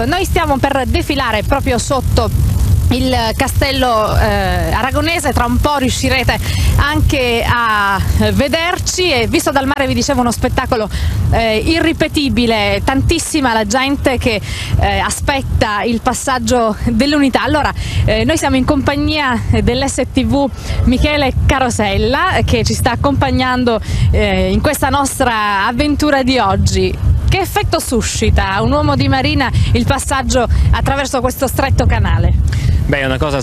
noi stiamo per defilare proprio sotto il castello aragonese, tra un po' riuscirete anche a vederci, e visto dal mare vi dicevo uno spettacolo irripetibile, tantissima la gente che aspetta il passaggio dell'unità. Allora noi siamo in compagnia dell'STV Michele Carosella, che ci sta accompagnando in questa nostra avventura di oggi. Che effetto suscita un uomo di marina il passaggio attraverso questo stretto canale? Beh, è una cosa